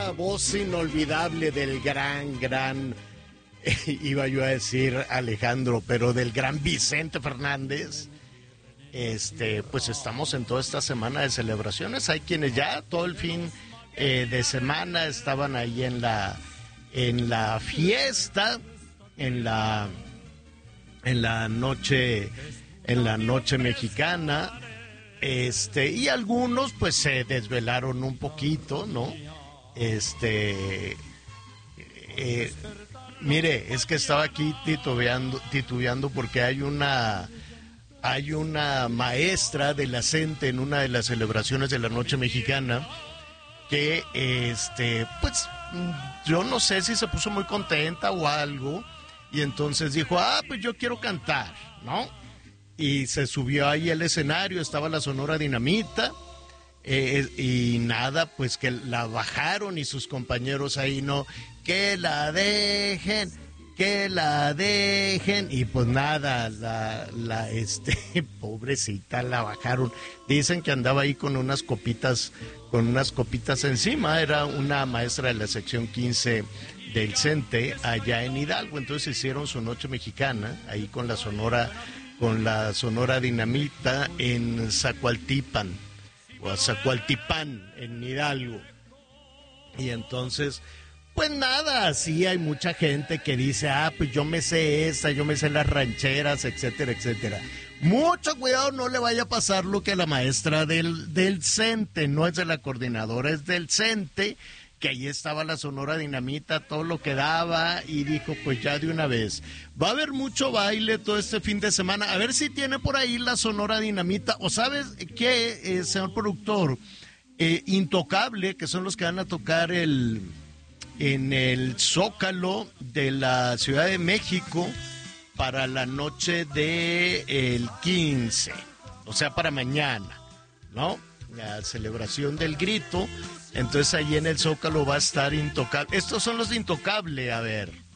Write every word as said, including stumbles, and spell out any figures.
esa voz inolvidable del gran, gran, iba yo a decir Alejandro, pero del gran Vicente Fernández, este, pues estamos en toda esta semana de celebraciones. Hay quienes ya todo el fin eh, de semana estaban ahí en la, en la fiesta, en la, en la noche, en la noche mexicana. Este, y algunos pues se desvelaron un poquito, ¿no? Este, eh, mire, es que estaba aquí titubeando, titubeando porque hay una, hay una maestra de la CENTE en una de las celebraciones de la noche mexicana que, este, pues, yo no sé si se puso muy contenta o algo, y entonces dijo, ah, pues yo quiero cantar, ¿no? Y se subió ahí al escenario, estaba la Sonora Dinamita, eh, y nada, pues que la bajaron y sus compañeros ahí no, que la dejen, que la dejen, y pues nada, la, la, este, pobrecita, la bajaron. Dicen que andaba ahí con unas copitas, con unas copitas encima, era una maestra de la sección quince del CENTE allá en Hidalgo, entonces hicieron su noche mexicana, ahí con la Sonora con la Sonora Dinamita en Zacualtipan, o Zacualtipán, en Hidalgo. Y entonces, pues nada, sí hay mucha gente que dice, ah, pues yo me sé esa, yo me sé las rancheras, etcétera, etcétera. Mucho cuidado, no le vaya a pasar lo que a la maestra del, del CENTE, no es de la coordinadora, es del CENTE, que ahí estaba la Sonora Dinamita, todo lo que daba, y dijo, pues ya de una vez. Va a haber mucho baile todo este fin de semana, a ver si tiene por ahí la Sonora Dinamita, o sabes qué, eh, señor productor, eh, Intocable, que son los que van a tocar el, en el Zócalo de la Ciudad de México para la noche de el quince, o sea, para mañana, ¿no? La celebración del grito. Entonces ahí en el Zócalo va a estar Intocable. Estos son los de Intocable, a ver.